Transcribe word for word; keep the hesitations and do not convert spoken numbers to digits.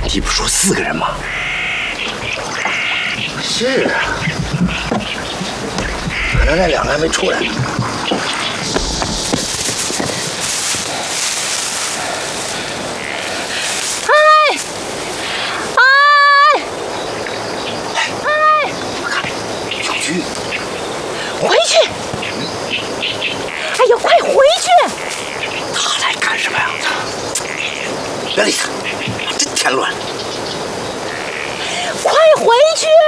你不说四个人吗？是啊，可能那两个还没出来。 哎，哎，哎， 我看小菊， 回去！哎呀，快回去！ 他来干什么呀？别理他，真添乱。 快回去！